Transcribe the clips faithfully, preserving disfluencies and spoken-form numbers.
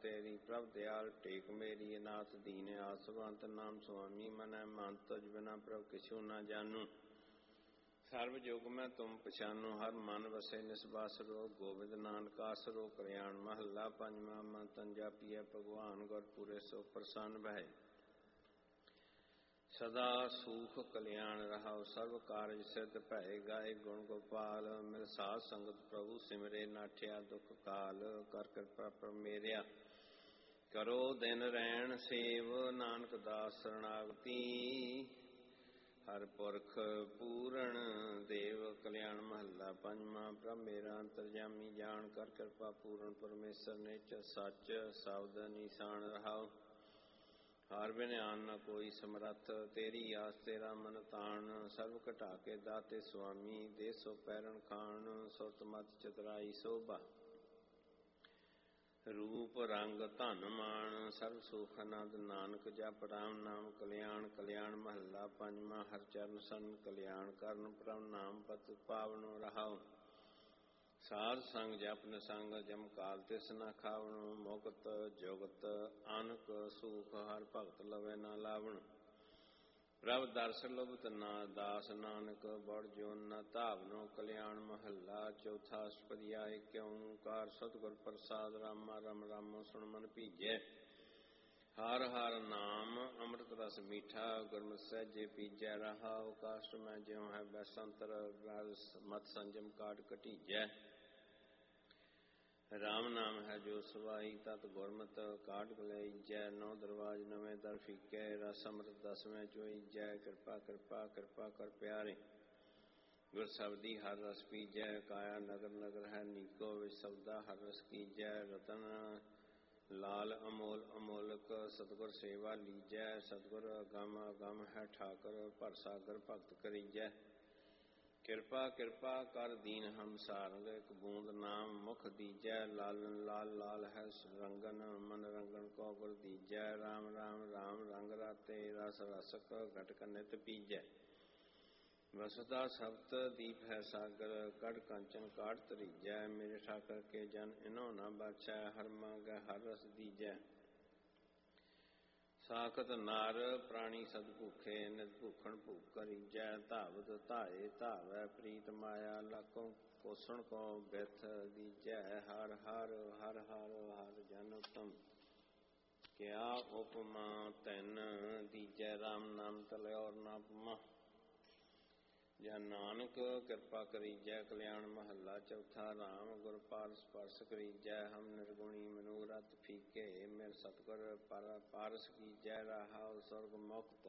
तेरी प्रभ दयाल टेक मेरी अनाथ दीन आसवंत नाम स्वामी मन मन तुझ बिना प्रभ किछु न जानू सर्व युग में तुम पछानो हर मन वसे निसबासरो गोविंद नानक आसरो कल्याण महला पंजवा मन तन जापिए भगवान गुरपुरे सो प्रसन्न भय सदा सुख कल्याण रहाओ सर्व कार्य सिद्ध भय गाय गुण गोपाल मिल साध संगत प्रभु सिमरे नाठिया दुख काल कर कृपा पर मेरिया करो दिन रैन सेव नानक दास शरणागति हर पुरख पूरण देव कल्याण महला पंजवा प्रभ मेरा अंतरजामी जान कर कृपा पूर्ण परमेश्वर निच सच शब्द निशान रहाओ हार बिन्यान न कोई समरथ तेरी आस तेरा मन तान सर्व घटा के दाते स्वामी दे सो पैरण खान सुरत मत चतुराई शोभा रूप रंग धन मान सर्व सुख आनंद नानक जप राम नाम कल्याण कल्याण महला पंजवा हर चरण सन कल्याण करण प्रभ नाम पत पावन रहाओ साध संग जपन संग जम काल तिस न खावण मुक्त जुगत अनक सुख हर भगत लवे न लावण प्रभ दर्श लुभत ना दास नानक बड़ जोन न धावनो कल्याण महला चौथा अष्टपदियाय क्यों कार सतगुर प्रसाद रामा रम रामो सुन मन पीजै हर हर नाम अमृत रस मीठा गुरमत सहजे पीजै रहाओ काष्ट में ज्यों है बैसंतर मत संजम काट कटीजै राम नाम है जो सवाई तत् गुरमत काट गलैजै नौ दरवाज नवें दर फीके रस अमृत दसवें चोईजै कृपा कृपा कृपा कर प्यारे गुर शब्दी हर रस पीजै काया नगर नगर है नीको विच शब्दा हर रस कीजै रतन लाल अमोल अमोलक सतगुर सेवा लीजै सतगुर अगम अगम है ठाकर भर सागर भगत करीजै कृपा कृपा कर दीन हम सारंग एक बूंद नाम मुख दीजै लालन लाल लाल है रंगन मन रंगन को गुर दीजै राम राम राम रंग राते रस रसक घटक नित पीजै वसुधा सप्त दीप है सागर कड़ कंचन काट तरीजै मेरे ठाकर के जन इनो न बचै हर मांगै हर रस दीजै साखत नार प्राणी सद भूखे नित भूखण भूख करीजै धावत धाए धावै प्रीत माया लाखों पोषण को व्यथ दीजै हर हर हर हर हर जन उत्तम क्या उपमा तैन दीजै राम नाम तले और ना उपमा या नानक कृपा करीजै कल्याण महला चौथा राम गुर पारस पारस करीजै हम निर्गुणी मनोरथ फीके मेर सतगुर पर पारस कीजै रहाओ स्वर्ग मुक्त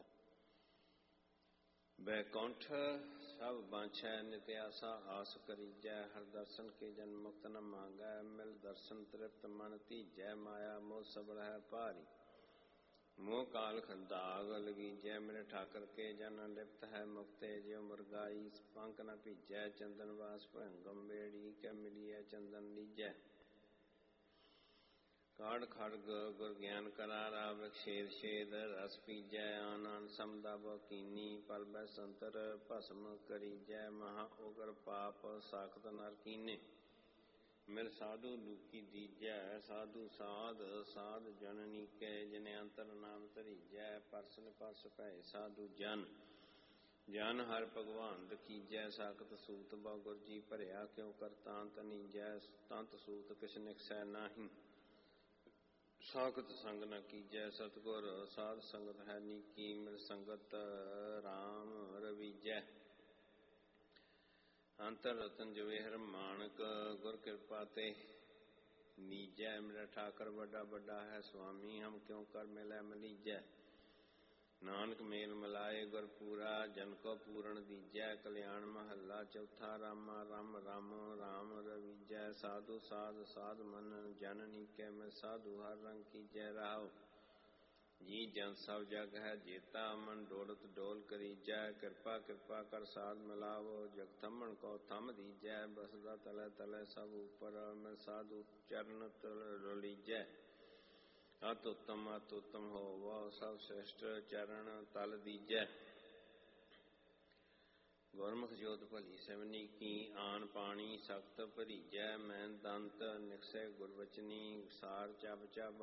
बैकुंठ सब बांछै नित आसा आस करीजै हर दर्शन के जन मुक्त न मांगै मिल दर्शन तृप्त मन तीजै माया मोह सब रह भारी मोह काल दाग लगीजै मेरे ठाकर के जन लिप्त है मुक्ते ज्यो मुरगाई पंख न भीजै चंदन वास भयंगम बेड़ी कै मिलिए चंदन लीजै काड़ खड़ग गुर ज्ञान करारा वृक्षेद छेद रस पीजै आन आन समदा बकीनी पल बै संतर भस्म करीजै महा उग्र पाप साखत नर कीने मिल साधु लूकी दीजै साधु साध साध जननी के जिन अंतर नाम धरीजै परसन परस भै साधु जन जन हर भगवान दखीजै साखत सूत बहु जी भरिया क्यों कर तांत नीजै तंत सूत किस निकसै नाही साखत संग न कीजै सतगुर साध संगत है नीकी मिल संगत राम रवीजै अंतर रतन जवेहर मानक गुर कृपा ते नीजै मेरा ठाकर बड़ा बड़ा है स्वामी हम क्यों कर मिलै मलीजै नानक मेल मिलाए गुर पूरा जन को पूरण दीजै कल्याण महला चौथा रामा राम रामो राम रवीजै साधु साध साध मन जननी के में साधु हर रंग कीजै राहो जी जन सब जग है जेता मन डोलत डोल करीजै कृपा कृपा कर साध मिलावो जग थमन को थम दीजै बसदा तले तले सब ऊपर में साधु चरण रलीजै अत उत्तम अत उत्तम हो वह सब श्रेष्ठ चरण तल दीजै गुरमुख जोत भली सेवनी की आन पानी सख्त भरीजै मैन दंत निकसै गुरवचनी सार चब चब